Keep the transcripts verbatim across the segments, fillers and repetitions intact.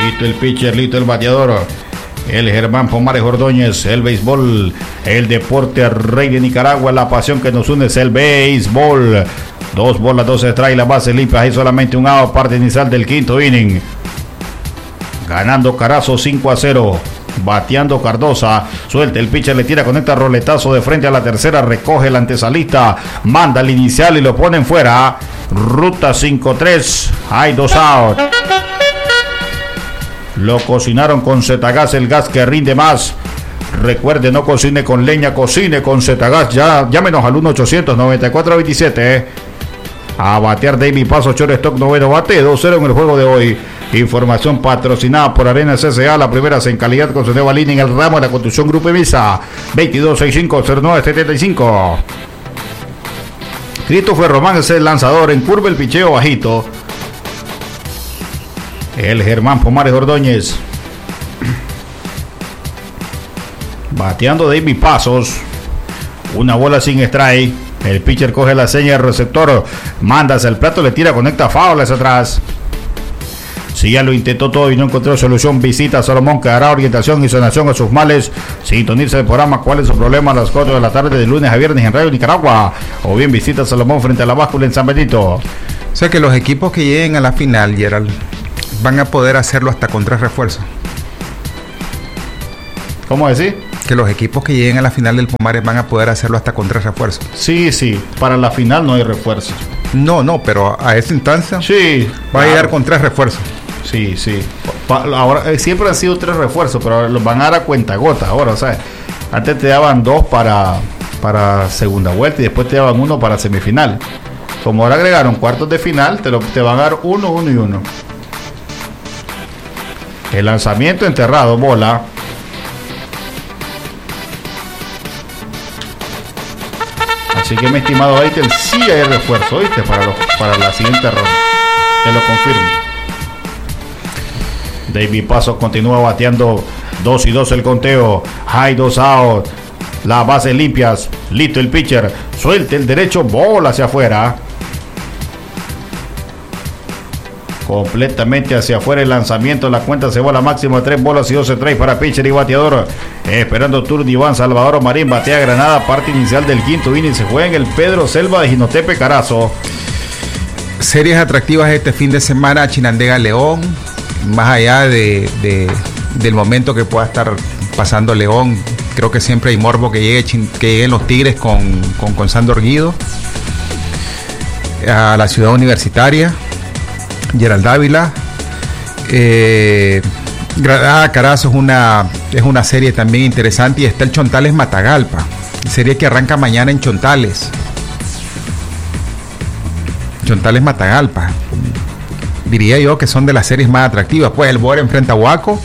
Listo el pitcher, listo el bateador. El Germán Pomares Ordóñez, el béisbol, el deporte rey de Nicaragua, la pasión que nos une es el béisbol. Dos bolas, dos strikes, la base limpia, hay solamente un out, parte inicial del quinto inning. Ganando Carazo cinco a cero. Bateando Cardosa, suelta el pitcher, le tira, conecta roletazo de frente a la tercera, recoge el antesalista, manda el inicial y lo ponen fuera. Ruta cinco tres, hay dos out. Lo cocinaron con Zetagas, el gas que rinde más. Recuerde, no cocine con leña, cocine con Zetagas. Ya, llámenos al uno ochocientos noventa y cuatro veintisiete. A batear David Paso, shortstop noveno bate, dos cero en el juego de hoy. Información patrocinada por Arena C S A, la primera en calidad con su nueva línea en el ramo de la construcción Grupo Emisa. Veintidós sesenta y cinco cero nueve setenta y cinco. Christopher Román es el lanzador, en curva el picheo bajito. El Germán Pomares Ordóñez. Bateando David Pasos. Una bola sin strike. El pitcher coge la seña del receptor. Manda hacia el plato, le tira, conecta foul hacia atrás. Si ya lo intentó todo y no encontró solución, visita a Salomón, que dará orientación y sanación a sus males. Sintoniza el programa ¿Cuál es su problema? A las cuatro de la tarde de lunes a viernes en Radio Nicaragua. O bien visita a Salomón frente a la báscula en San Benito. O sea que los equipos que lleguen a la final, Gerald, van a poder hacerlo hasta con tres refuerzos. ¿Cómo decir? Que los equipos que lleguen a la final del Pomares van a poder hacerlo hasta con tres refuerzos. Sí, sí. Para la final no hay refuerzos. No, no, pero a esa instancia sí, va claro. A llegar con tres refuerzos. Sí, sí. Ahora eh, siempre han sido tres refuerzos, pero los van a dar a cuentagotas ahora, o sea, antes te daban dos para, para segunda vuelta y después te daban uno para semifinal. Como ahora agregaron cuartos de final, te, lo, te van a dar uno, uno y uno. El lanzamiento enterrado, bola. Así que mi estimado Aitel, sí hay refuerzo, ¿viste? Para, los, para la siguiente ronda. Te lo confirmo. David Paso continúa bateando. Dos y dos el conteo. Hay dos out. Las bases limpias. Listo el pitcher. Suelta el derecho. Bola hacia afuera. Completamente hacia afuera el lanzamiento. La cuenta se va a la máxima de tres bolas y dos strikes para pitcher y bateador. Esperando turno Iván Salvador Marín. Batea Granada. Parte inicial del quinto inning. Se juega en el Pedro Selva de Jinotepe, Carazo. Series atractivas este fin de semana. Chinandega León. Más allá de, de del momento que pueda estar pasando León, creo que siempre hay morbo que llegue que lleguen los Tigres con, con, con Sandor Guido a la ciudad universitaria. Gerald Dávila, eh, Granada Carazo es una es una serie también interesante, y está el Chontales Matagalpa, serie que arranca mañana en Chontales. Chontales Matagalpa, diría yo que son de las series más atractivas. Pues el Boer enfrenta a Huaco.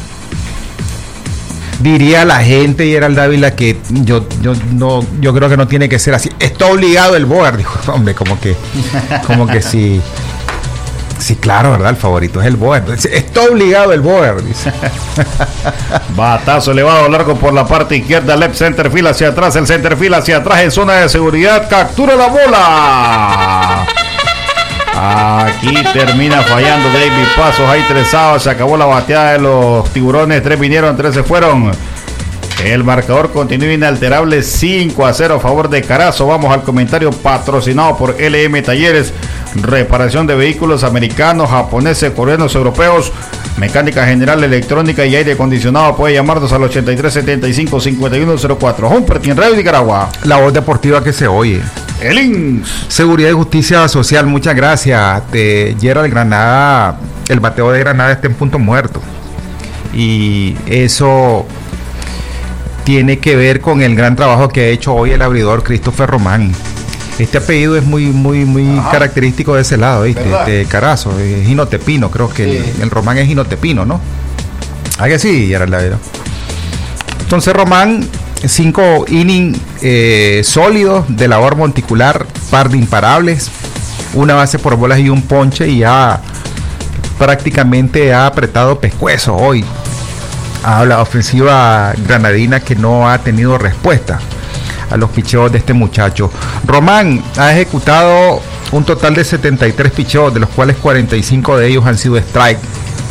Diría la gente, Gerald Dávila, que yo yo no yo creo que no tiene que ser así. Está obligado el Boer, dijo, hombre, como que como que sí. Sí, claro, ¿verdad? El favorito es el Boer. Está obligado el Boer, dice. Batazo elevado largo por la parte izquierda, left center field hacia atrás, el center field hacia atrás en zona de seguridad, captura la bola. Aquí termina fallando David Pasos, hay tres outs, se acabó la bateada de los Tiburones, tres vinieron, tres se fueron. El marcador continúa inalterable, cinco a cero a favor de Carazo. Vamos al comentario patrocinado por L M Talleres, reparación de vehículos americanos, japoneses, coreanos, europeos, mecánica general, electrónica y aire acondicionado. Puede llamarnos al ochenta y tres setenta y cinco cincuenta y uno cero cuatro. Humpertin Radio Nicaragua. La voz deportiva que se oye. El I N S. Seguridad y Justicia Social, muchas gracias. De Gerald Granada, el bateo de Granada está en punto muerto. Y eso tiene que ver con el gran trabajo que ha hecho hoy el abridor Christopher Román. Este apellido es muy muy muy Ajá. característico de ese lado, ¿viste? De Carazo, es jinotepino, creo que sí. el, el Román es jinotepino, ¿no? ¿Ah que sí, Gerald David? Entonces Román, cinco innings eh, sólidos de labor monticular, par de imparables, una base por bolas y un ponche, y ya prácticamente ha apretado pescuezo hoy a la ofensiva granadina, que no ha tenido respuesta a los picheos de este muchacho. Román ha ejecutado un total de setenta y tres picheos, de los cuales cuarenta y cinco de ellos han sido strike.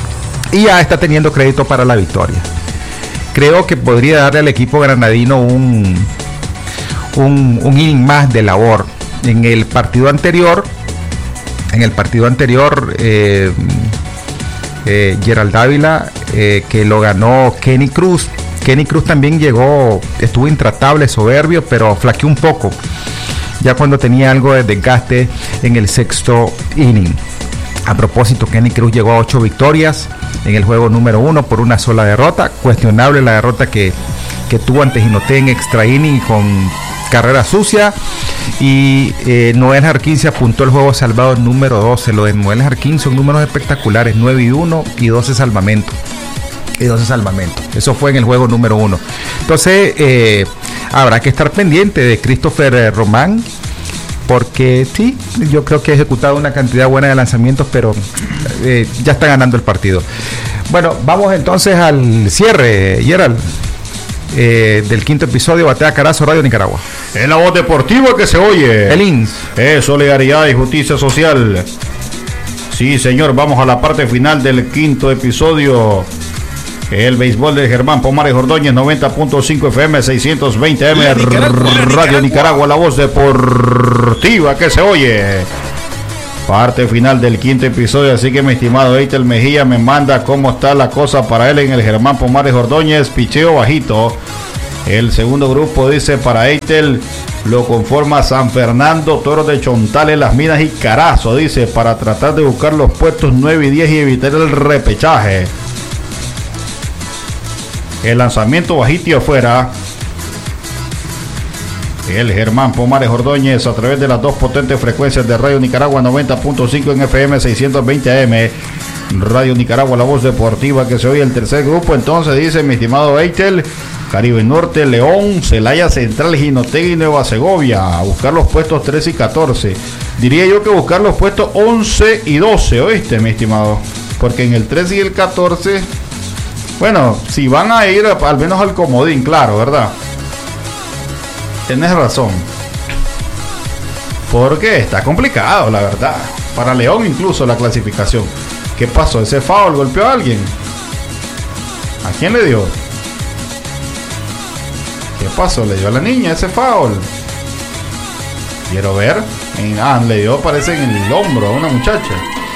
y ya está teniendo crédito para la victoria. Creo que podría darle al equipo granadino un, un, un inning más de labor. En el partido anterior, en el partido anterior, eh, eh, Gerald Dávila, eh, que lo ganó Kenny Cruz. Kenny Cruz también llegó, estuvo intratable, soberbio, pero flaqueó un poco, ya cuando tenía algo de desgaste en el sexto inning. A propósito, Kenny Cruz llegó a ocho victorias en el juego número uno por una sola derrota. Cuestionable la derrota que, que tuvo ante Jinotega en extra inning con carrera sucia. Y eh, Noel Jarquín se apuntó el juego salvado número doce. Lo de Noel Jarquín son números espectaculares, nueve y uno y doce salvamentos. Y doce salvamentos. Eso fue en el juego número uno. Entonces, eh, habrá que estar pendiente de Christopher eh, Román, porque sí, yo creo que ha ejecutado una cantidad buena de lanzamientos, pero eh, ya está ganando el partido. Bueno, vamos entonces al cierre, Gerald, eh, del quinto episodio Batea Carazo, Radio Nicaragua. En la voz deportiva que se oye. El I N S. Es solidaridad y justicia social. Sí, señor, vamos a la parte final del quinto episodio. El béisbol de Germán Pomares Ordóñez, noventa punto cinco F M, seiscientos veinte M, Radio Nicaragua, la voz deportiva que se oye. Parte final del quinto episodio, así que mi estimado Eitel Mejía me manda cómo está la cosa para él en el Germán Pomares Ordóñez, picheo bajito. El segundo grupo dice para Eitel lo conforma San Fernando, Toros de Chontales, Las Minas y Carazo, dice, para tratar de buscar los puestos nueve y diez y evitar el repechaje. El lanzamiento bajito y afuera. El Germán Pomares Ordóñez a través de las dos potentes frecuencias de Radio Nicaragua, noventa punto cinco en F M, seiscientos veinte A M. Radio Nicaragua, la voz deportiva que se oye. El tercer grupo entonces dice mi estimado Eitel, Caribe Norte, León, Celaya Central, Jinotega y Nueva Segovia. A buscar los puestos trece y catorce. Diría yo que buscar los puestos once y doce, ¿oíste, mi estimado? Porque en el trece y el catorce... Bueno, si van a ir al menos al comodín, claro, ¿verdad? Tienes razón. Porque está complicado, la verdad. Para León incluso la clasificación. ¿Qué pasó? ¿Ese foul golpeó a alguien? ¿A quién le dio? ¿Qué pasó? ¿Le dio a la niña ese foul? Quiero ver. Ah, le dio, parece, en el hombro a una muchacha.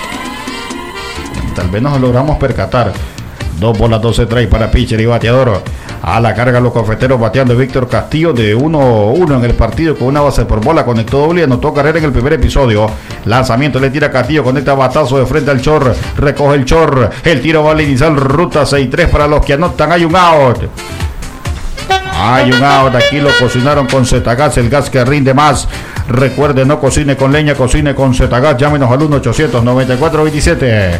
Tal vez nos logramos percatar. Dos bolas, doce trae para pitcher y bateador. A la carga los cafeteros bateando Víctor Castillo de uno uno en el partido con una base por bola. Conectó doble y anotó carrera en el primer episodio. Lanzamiento le tira Castillo, conecta batazo de frente al Chor. Recoge el Chor. El tiro va a iniciar ruta seis tres para los que anotan. Hay un out. Hay un out. Aquí lo cocinaron con Zetagas, el gas que rinde más. Recuerde, no cocine con leña, cocine con Zetagas. Llámenos al uno ochocientos noventa y cuatro veintisiete.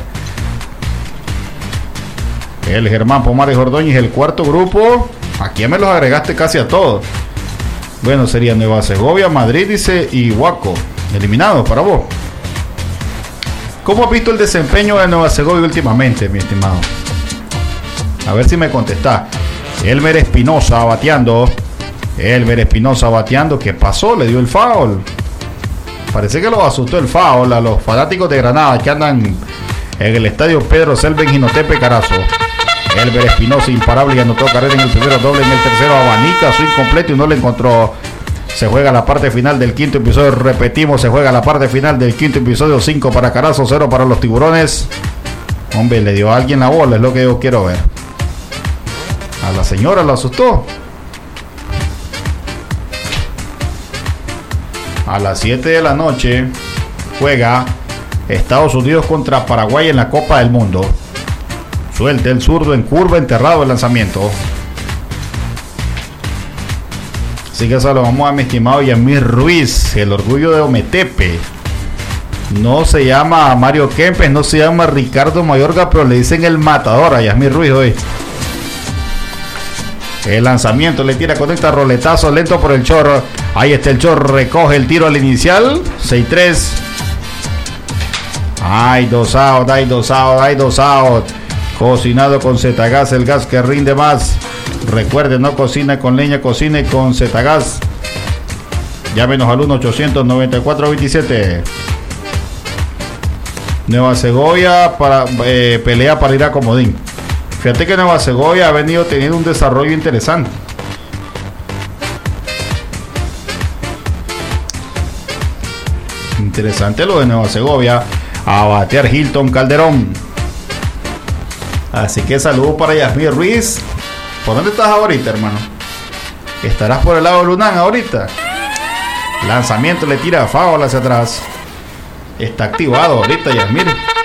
El Germán Pomares Ordóñez, el cuarto grupo. Aquí me los agregaste casi a todos. Bueno, sería Nueva Segovia, Madrid, dice, y Huaco. Eliminados para vos. ¿Cómo has visto el desempeño de Nueva Segovia últimamente, mi estimado? A ver si me contestás. Elmer Espinosa bateando. Elmer Espinosa bateando. ¿Qué pasó? Le dio el foul. Parece que los asustó el foul a los fanáticos de Granada que andan en el estadio Pedro Selva en Jinotepe, Carazo. Elber Espinosa imparable y anotó carrera en el primero, doble en el tercero, abanica su incompleto y no le encontró. Se juega la parte final del quinto episodio, repetimos, se juega la parte final del quinto episodio, cinco para Carazo, cero para los Tiburones. Hombre, le dio a alguien la bola, es lo que yo quiero ver. A la señora lo asustó. A las siete de la noche juega Estados Unidos contra Paraguay en la Copa del Mundo. Suelta el zurdo en curva, enterrado el lanzamiento. Así que saludamos a mi estimado Yamir Ruiz, el orgullo de Ometepe. No se llama Mario Kempes, no se llama Ricardo Mayorga, pero le dicen el matador a Yamir Ruiz hoy. El lanzamiento le tira, conecta, roletazo lento por el Chorro. Ahí está el Chorro, recoge el tiro al inicial. seis tres. Hay dos out, hay dos out, hay dos out. Cocinado con Zetagas, el gas que rinde más. Recuerde, no cocina con leña, cocine con Zetagas. Llámenos al uno ochocientos noventa y cuatro veintisiete. Nueva Segovia para, eh, pelea para ir a comodín. Fíjate que Nueva Segovia ha venido teniendo un desarrollo interesante. Interesante lo de Nueva Segovia. A batear Hilton Calderón. Así que saludos para Yasmín Ruiz. ¿Por dónde estás ahorita, hermano? ¿Estarás por el lado de Lunán ahorita? Lanzamiento, le tira a Fábula hacia atrás. Está activado ahorita Yasmín.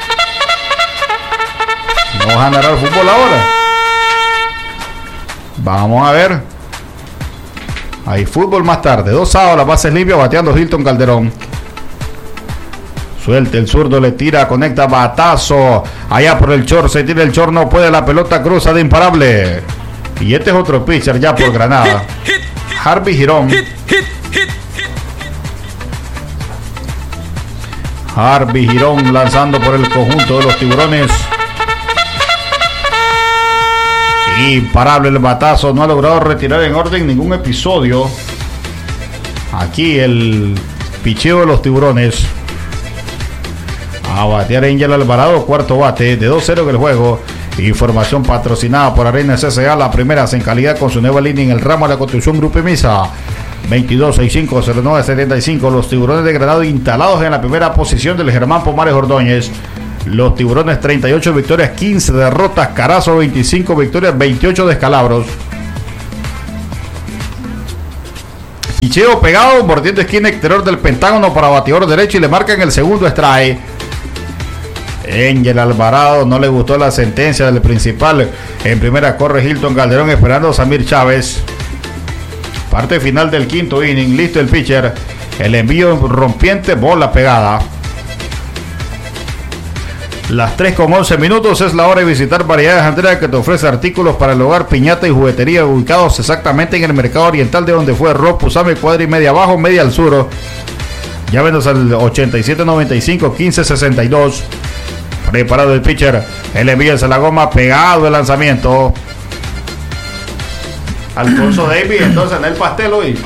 ¿No vas a narrar el fútbol ahora? Vamos a ver. Hay fútbol más tarde. Dos sábados, las bases limpias, bateando Hilton Calderón. Suelta el zurdo, le tira, conecta, batazo. Allá por el short, se tira el short, no puede, la pelota cruza de imparable. Y este es otro pitcher ya por Granada. Harvey Girón. Harvey Girón lanzando por el conjunto de los Tiburones. Imparable el batazo, no ha logrado retirar en orden ningún episodio. Aquí el picheo de los Tiburones. A batear Angel Alvarado, cuarto bate, de dos cero en el juego. Información patrocinada por Arena C C A, la primera en calidad con su nueva línea en el ramo de la construcción Grupo Misa. veintidós sesenta y cinco cero nueve setenta y cinco. Los Tiburones de Granada instalados en la primera posición del Germán Pomares Ordóñez. Los Tiburones treinta y ocho victorias, quince derrotas. Carazo veinticinco victorias, veintiocho descalabros. Picheo pegado, mordiendo esquina exterior del pentágono para bateador derecho y le marcan el segundo strike. Angel Alvarado no le gustó la sentencia del principal. En primera corre Hilton Calderón esperando a Samir Chávez. Parte final del quinto inning. Listo el pitcher. El envío rompiente, bola pegada. Las tres con once minutos es la hora de visitar Variedades Andrea, que te ofrece artículos para el hogar, piñata y juguetería ubicados exactamente en el mercado oriental de donde fue Rob Pusame, cuadra y media abajo, media al sur. Llámenos al ochenta y siete noventa y cinco quince sesenta y dos. Preparado el pitcher, el envío hacia la goma, pegado el lanzamiento. Alfonso Davis entonces en el pastel hoy.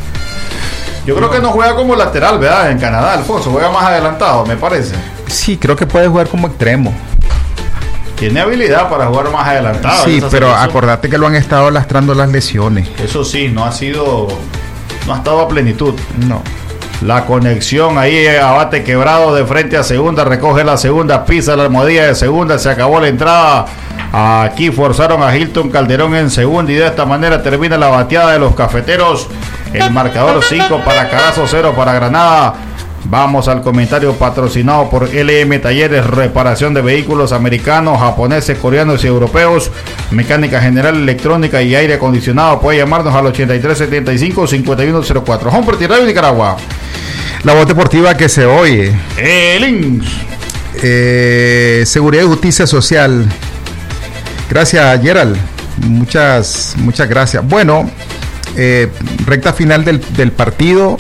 Yo creo que no juega como lateral, ¿verdad? En Canadá, Alfonso juega más adelantado, me parece. Sí, creo que puede jugar como extremo. Tiene habilidad para jugar más adelantado. Sí, pero selección. Acordate que lo han estado lastrando las lesiones. Eso sí, no ha sido, no ha estado a plenitud. No. La conexión ahí, abate quebrado de frente a segunda, recoge la segunda, pisa la almohadilla de segunda, se acabó la entrada. Aquí forzaron a Hilton Calderón en segunda y de esta manera termina la bateada de los cafeteros. El marcador cinco para Carazo, cero para Granada. Vamos al comentario patrocinado por L M Talleres, reparación de vehículos americanos, japoneses, coreanos y europeos, mecánica general, electrónica y aire acondicionado. Puede llamarnos al ochenta y tres setenta y cinco cincuenta y uno cero cuatro. Humberty Radio Nicaragua. La voz deportiva que se oye. El I N S. Eh, Seguridad y Justicia Social. Gracias, Gerald. Muchas, muchas gracias. Bueno, eh, recta final del, del partido.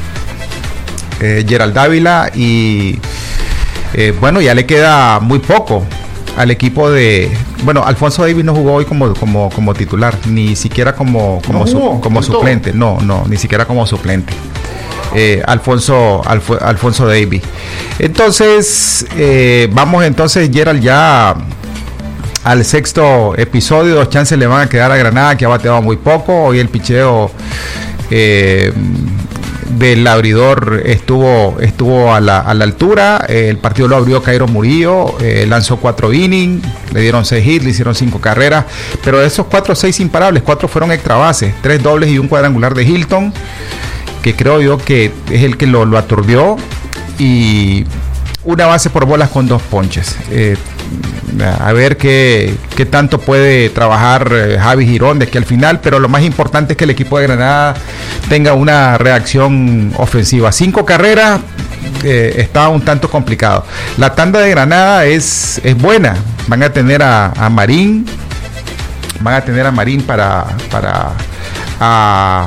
Eh, Gerald Dávila y eh, bueno, ya le queda muy poco al equipo de, bueno, Alfonso Davis no jugó hoy como, como, como titular, ni siquiera como, como, no su, jugó, como suplente, no, no, ni siquiera como suplente. Eh, Alfonso Alf, Alfonso Davis. Entonces, eh, vamos entonces, Gerald, ya al sexto episodio. Dos chances le van a quedar a Granada, que ha bateado muy poco. Hoy el picheo eh, del abridor estuvo estuvo a la, a la altura. Eh, el partido lo abrió Cairo Murillo, eh, lanzó cuatro innings, le dieron seis hits, le hicieron cinco carreras, pero de esos cuatro, seis imparables, cuatro fueron extra bases, tres dobles y un cuadrangular de Hilton, que creo yo que es el que lo, lo aturdió, y una base por bolas con dos ponches. Eh, a ver qué, qué tanto puede trabajar eh, Javi Girón de aquí al final, pero lo más importante es que el equipo de Granada tenga una reacción ofensiva. Cinco carreras eh, está un tanto complicado. La tanda de Granada es, es buena. Van a tener a, a Marín, van a tener a Marín para, para a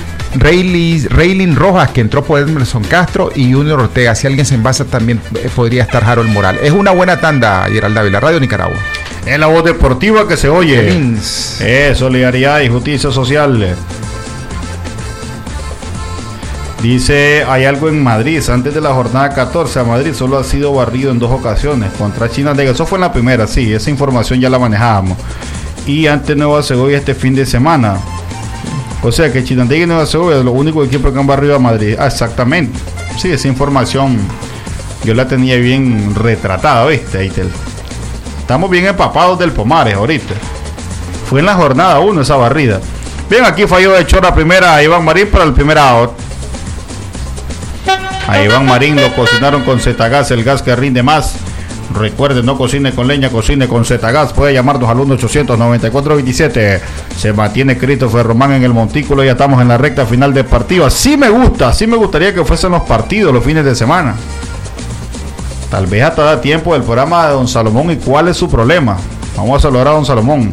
Reylin Rojas, que entró por Emerson Castro, y Junior Ortega. Si alguien se envasa también eh, podría estar Harold Moral. Es una buena tanda, Gerald Dávila, Radio Nicaragua. En la voz deportiva que se oye. Es solidaridad y justicia social. Dice, hay algo en Madrid. Antes de la jornada catorce, a Madrid solo ha sido barrido en dos ocasiones contra Chinandega. Eso fue en la primera, sí, esa información ya la manejábamos. Y ante Nueva Segovia este fin de semana. O sea que Chinandega y Nueva Segovia es lo único equipo que han barrido a Madrid. Ah, exactamente. Sí, esa información yo la tenía bien retratada, ¿viste? Ahí te... Estamos bien empapados del Pomares ahorita. Fue en la jornada uno esa barrida. Bien, aquí falló de Chora primera a Iván Marín para el primer out. A Iván Marín lo cocinaron con Zetagas, el gas que rinde más. Recuerden, no cocine con leña, cocine con Zetagas. Puede llamarnos al uno ochocientos noventa y cuatro veintisiete. Se mantiene Christopher Román en el montículo. Ya estamos en la recta final del partido. Así me gusta, así me gustaría que fuesen los partidos los fines de semana. Tal vez hasta da tiempo del programa de Don Salomón y cuál es su problema. Vamos a saludar a Don Salomón.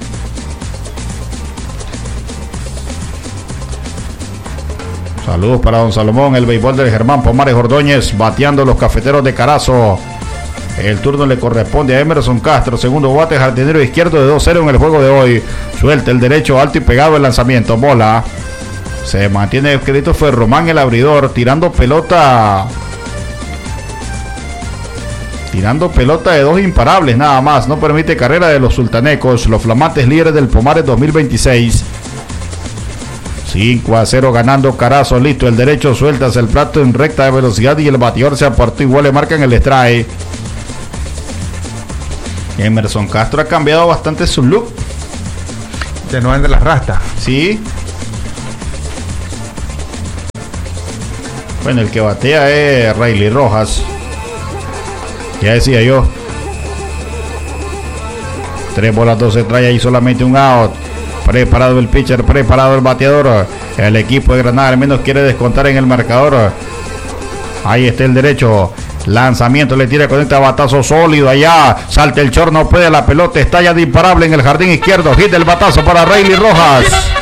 Saludos para Don Salomón, el béisbol del Germán Pomares Ordóñez, bateando los Cafeteros de Carazo. El turno le corresponde a Emerson Castro, segundo bate, jardinero izquierdo de dos cero en el juego de hoy. Suelta el derecho alto y pegado el lanzamiento, bola. Se mantiene el crédito, fue Román el abridor, tirando pelota. Tirando pelota de dos imparables nada más, no permite carrera de los sultanecos, los flamantes líderes del Pomares dos mil veintiséis. cinco a cero ganando Carazo, listo el derecho, sueltas el plato en recta de velocidad y el bateador se apartó, igual le marcan el strike. Emerson Castro ha cambiado bastante su look. Ya no anda las rastas. Sí. Bueno, el que batea es Rayleigh Rojas. Ya decía yo. Tres bolas, doce trae ahí solamente un out. Preparado el pitcher, preparado el bateador. El equipo de Granada al menos quiere descontar en el marcador. Ahí está el derecho. Lanzamiento, le tira, conecta, batazo sólido allá. Salta el short, no puede, la pelota está ya de imparable en el jardín izquierdo. Hit el batazo para Rayleigh Rojas.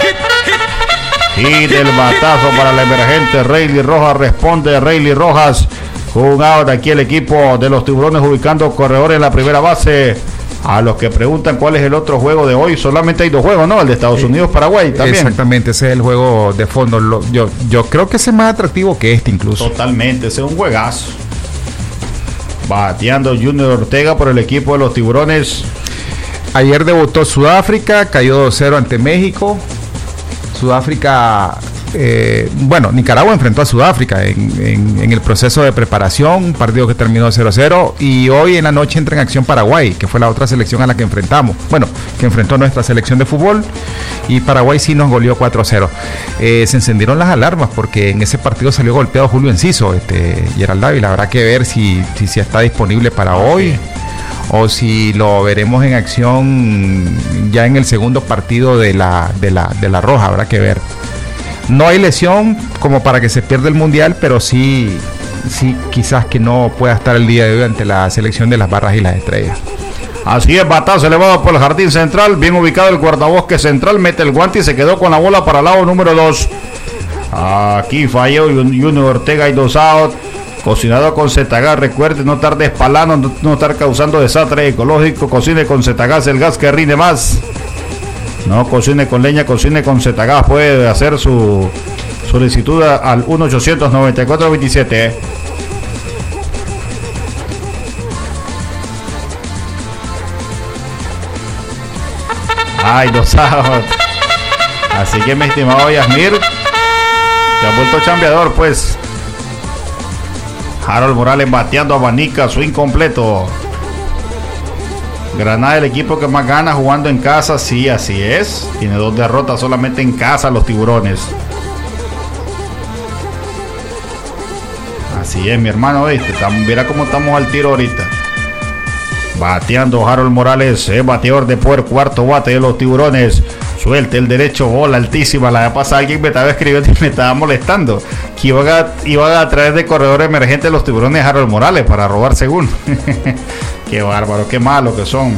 Hit el batazo para el emergente Rayleigh Rojas. Responde Rayleigh Rojas. Un out aquí el equipo de los Tiburones ubicando corredores en la primera base. A los que preguntan cuál es el otro juego de hoy, solamente hay dos juegos, ¿no? El de Estados Unidos-Paraguay también. Exactamente, ese es el juego de fondo. Lo, yo, yo creo que ese es más atractivo que este incluso. Totalmente, ese es un juegazo. Bateando Junior Ortega por el equipo de los Tiburones. Ayer debutó Sudáfrica, cayó dos cero ante México. Sudáfrica, eh, bueno, Nicaragua enfrentó a Sudáfrica en, en, en el proceso de preparación, un partido que terminó cero cero, y hoy en la noche entra en acción Paraguay, que fue la otra selección a la que enfrentamos, bueno, que enfrentó nuestra selección de fútbol, y Paraguay sí nos goleó cuatro cero. Eh, se encendieron las alarmas porque en ese partido salió golpeado Julio Enciso, este, Gerald Dávila. Habrá que ver si, si, si está disponible para hoy o si lo veremos en acción ya en el segundo partido de la, de la, de la Roja. Habrá que ver. No hay lesión como para que se pierda el mundial, pero sí, sí quizás que no pueda estar el día de hoy ante la selección de las Barras y las Estrellas. Así es, batazo elevado por el jardín central, bien ubicado el guardabosque central, mete el guante y se quedó con la bola para el lado número dos. Aquí falló Junior Ortega y dos out. Cocinado con Zetagas, recuerde no estar despalando, no, no estar causando desastre ecológico. Cocine con Zetagas, el gas que rinde más. No cocine con leña, cocine con Zetagas. Puede hacer su solicitud al uno ochocientos noventa y cuatro veintisiete. Ay, dos out. Así que mi estimado Yasmir, te ha vuelto chambeador, pues. Harold Morales bateando, abanica, swing completo. Granada, el equipo que más gana jugando en casa, sí, así es. Tiene dos derrotas solamente en casa los Tiburones. Así es, mi hermano, ¿viste? Mira cómo estamos al tiro ahorita. Bateando Harold Morales, es bateador de poder, cuarto bate de los Tiburones. Suelte el derecho, bola altísima. La vez pasada alguien me estaba escribiendo y me estaba molestando que iban a, iban a traer de corredor emergente los Tiburones Harold Morales para robar según. Qué bárbaro, qué malo que son.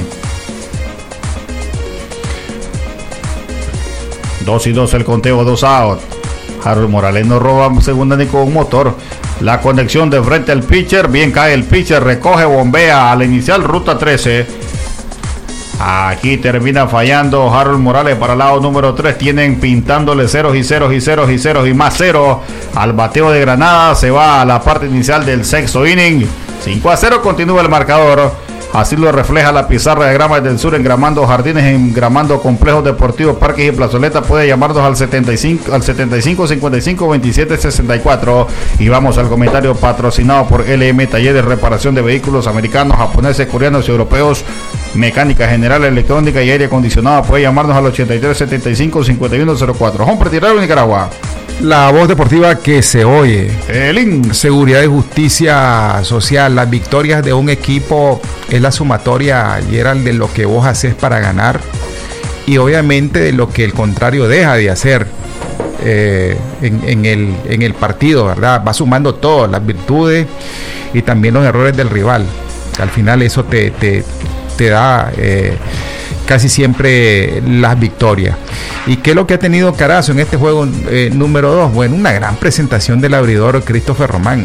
Dos y dos el conteo, dos out. Harold Morales no roba segunda ni con un motor. La conexión de frente al pitcher, bien cae el pitcher, recoge, bombea al inicial, ruta trece. Aquí termina fallando Harold Morales para el lado número tres. Tienen pintándole ceros y ceros y ceros y ceros y más cero al bateo de Granada. Se va a la parte inicial del sexto inning. cinco a cero continúa el marcador. Así lo refleja la pizarra de Gramas del Sur, engramando jardines, engramando complejos deportivos, parques y plazoletas. Puede llamarnos al setenta y cinco, al setenta y cinco cincuenta y cinco veintisiete sesenta y cuatro. Y vamos al comentario patrocinado por L M Talleres, reparación de vehículos americanos, japoneses, coreanos y europeos, mecánica general, electrónica y aire acondicionado. Puede llamarnos al ochenta y tres setenta y cinco cincuenta y uno cero cuatro. Home Retirado, Nicaragua. La voz deportiva que se oye. El I N S. Seguridad y justicia social. Las victorias de un equipo es la sumatoria, Gerald, de lo que vos haces para ganar y obviamente de lo que el contrario deja de hacer eh, en, en, el, en el partido, ¿verdad? Va sumando todo, las virtudes y también los errores del rival. Al final eso te, te, te da eh, casi siempre las victorias. ¿Y qué es lo que ha tenido Carazo en este juego eh, número dos? Bueno, una gran presentación del abridor Christopher Román.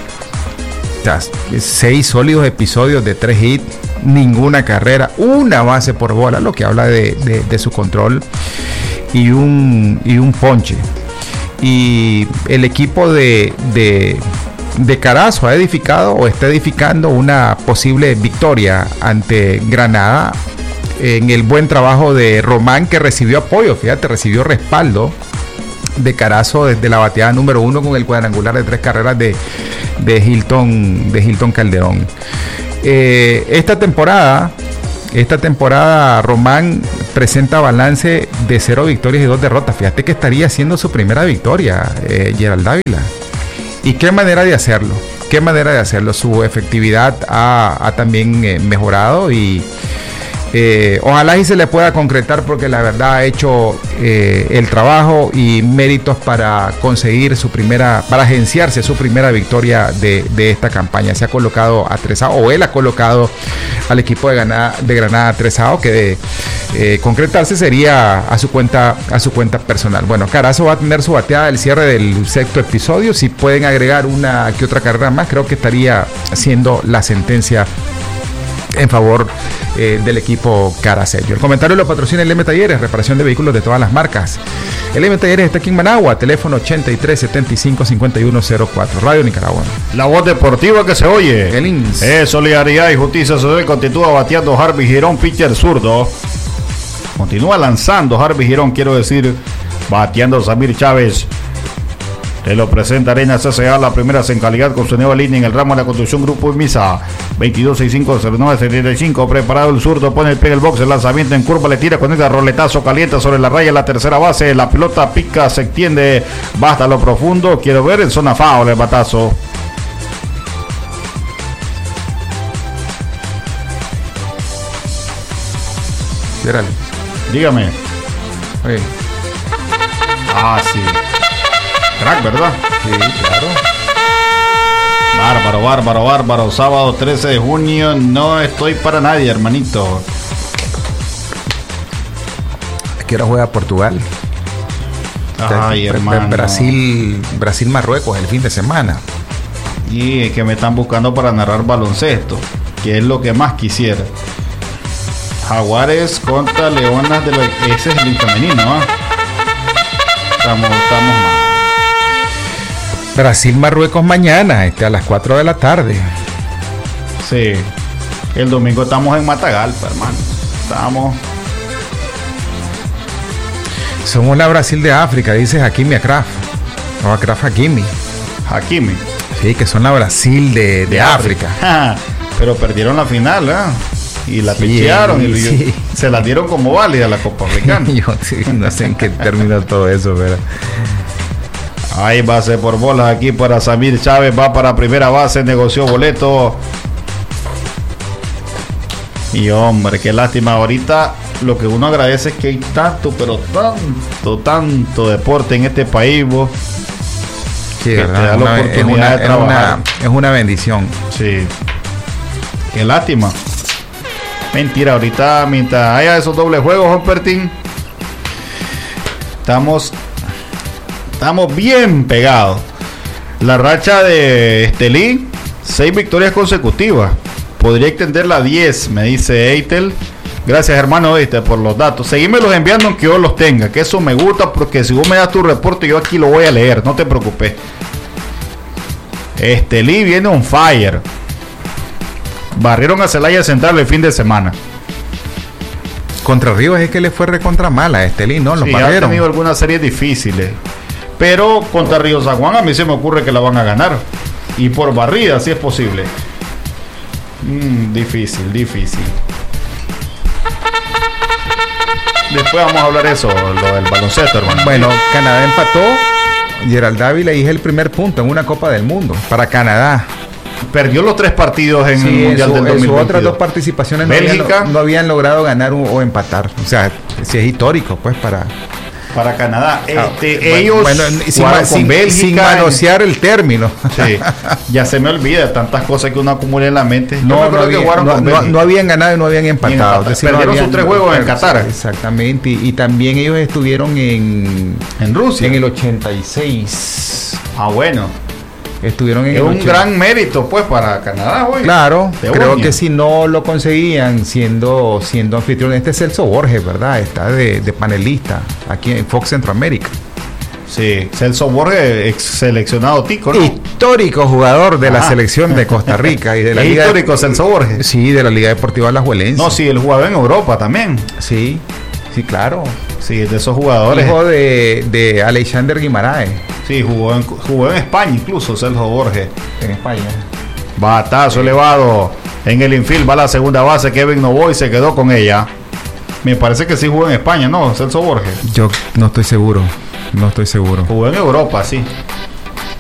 O sea, seis sólidos episodios de tres hits, ninguna carrera, una base por bola, lo que habla de, de, de su control y un, y un ponche. Y el equipo de, de, de Carazo ha edificado o está edificando una posible victoria ante Granada en el buen trabajo de Román, que recibió apoyo, fíjate, recibió respaldo de Carazo desde la bateada número uno con el cuadrangular de tres carreras de, de Hilton de Hilton Calderón. Eh, esta temporada esta temporada Román presenta balance de cero victorias y dos derrotas. Fíjate que estaría haciendo su primera victoria, eh, Gerald Dávila. ¿Y qué manera de hacerlo? ¿Qué manera de hacerlo? Su efectividad ha, ha también eh, mejorado y Eh, ojalá y se le pueda concretar, porque la verdad ha hecho eh, el trabajo y méritos para conseguir su primera, para agenciarse su primera victoria de, de esta campaña. Se ha colocado a Trezado, o él ha colocado al equipo de Granada, de Granada a Trezado, que de eh, concretarse sería a su cuenta, a su cuenta personal. Bueno, Carazo va a tener su bateada del cierre del sexto episodio. Si pueden agregar una que otra carrera más, creo que estaría siendo la sentencia en favor eh, del equipo Caracello. El comentario lo patrocina el L M Talleres, reparación de vehículos de todas las marcas. El L M Talleres está aquí en Managua, teléfono ochenta y tres setenta y cinco cincuenta y uno cero cuatro. Radio Nicaragua. La voz deportiva que se oye. El I N S. Es solidaridad y justicia social. Continúa bateando Harvey Girón, pitcher zurdo. Continúa lanzando Harvey Girón, quiero decir, bateando Samir Chávez. Te lo presenta Arena C C A, la primera en calidad con su nueva línea en el ramo de la construcción Grupo Misa. veintidós sesenta y cinco cero nueve setenta y cinco. Preparado el zurdo, pone el pie en el box, el lanzamiento en curva, le tira con el roletazo caliente sobre la raya, la tercera base. La pelota pica, se extiende, va hasta lo profundo. Quiero ver en zona foul el batazo. Gerald, dígame. Oye. Ah, sí. Crack, ¿verdad? Sí, claro. Bárbaro, bárbaro, bárbaro. Sábado trece de junio. No estoy para nadie, hermanito. ¿A qué hora juega Portugal? Ay, hermano. Brasil, Brasil, Marruecos el fin de semana. Y es que me están buscando para narrar baloncesto, que es lo que más quisiera. Jaguares contra Leonas de la... Ese es el femenino, ¿ah? Estamos, estamos mal. Brasil-Marruecos mañana, este, a las cuatro de la tarde. Sí. El domingo estamos en Matagalpa, hermano. Estamos... Somos la Brasil de África, dice Hakimi Akraf. O Akraf Hakimi. Hakimi. Sí, que son la Brasil de, de, de África. África. Pero perdieron la final, ¿eh? Y la sí, pichearon y sí. se la dieron como válida la Copa Africana. Yo sí, no sé en qué terminó todo eso, pero... Hay base por bolas aquí para Samir Chávez, va para primera base, negoció boleto. Y hombre, qué lástima. Ahorita lo que uno agradece es que hay tanto, pero tanto, tanto deporte en este país, vos. Sí, que verdad, te da la una, oportunidad es una, de trabajar. Es una, es una bendición. Sí. Qué lástima. Mentira, ahorita mientras haya esos dobles juegos, Humpertín, estamos... Estamos bien pegados. La racha de Estelí, seis victorias consecutivas. Podría extenderla a diez, me dice Eitel. Gracias, hermano, ¿viste? Por los datos. Seguímelos enviando aunque yo los tenga, que eso me gusta, porque si vos me das tu reporte, yo aquí lo voy a leer, no te preocupes. Estelí viene on fire. Barrieron a Celaya Central el fin de semana. Contra Rivas es que le fue recontra mala a Estelí, ¿no? Los sí, barrieron. Han tenido algunas series difíciles. Pero contra Río San Juan a mí se me ocurre que la van a ganar. Y por barrida, si es posible. Mm, difícil, difícil. Después vamos a hablar eso, lo del baloncesto, hermano. Bueno, Canadá empató. Gerald Dávila y es el primer punto en una Copa del Mundo para Canadá. Perdió los tres partidos en sí, el Mundial su, del dos mil veintidós. En sus otras dos participaciones Bélgica, no habían, no habían logrado ganar o, o empatar. O sea, si es histórico, pues para... Para Canadá. Este, bueno, ellos bueno, sin, con sin, Bélgica, sin manosear el término. Sí, ya se me olvida tantas cosas que uno acumula en la mente. No, Yo me no, había, que jugaron no, con no, no habían ganado y no habían empatado. Es decir, perdieron no habían, sus tres juegos en no, Qatar. Exactamente. Y, y también ellos estuvieron en, en Rusia. En el ochenta y seis. Ah, bueno. Estuvieron en es el un ochenta. Gran mérito pues para Canadá hoy. Claro, creo uña. que si no lo conseguían siendo siendo anfitrión, este es Celso Borges, ¿verdad? Está de, de panelista aquí en Fox Centroamérica. Sí, Celso Borges, ex seleccionado tico, ¿no? Histórico jugador de ah. la selección de Costa Rica y de la ¿Es Liga histórico de, Celso Borges? Sí, de la Liga Deportiva Alajuelense. No, sí, él jugaba en Europa también. Sí, sí, claro. Sí, de esos jugadores. Hijo de, de Alexander Guimaraes. Sí, jugó en, jugó en España incluso, Celso Borges. En España. Batazo sí. elevado. En el infield va la segunda base, Kevin Novoy se quedó con ella. Me parece que sí jugó en España, ¿no? Celso Borges. Yo no estoy seguro. No estoy seguro. Jugó en Europa, sí.